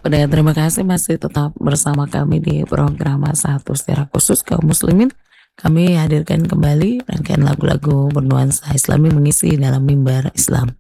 Dan terima kasih masih tetap bersama kami di program Satu secara khusus kaum muslimin. Kami hadirkan kembali rangkaian lagu-lagu bernuansa Islami mengisi dalam mimbar Islam.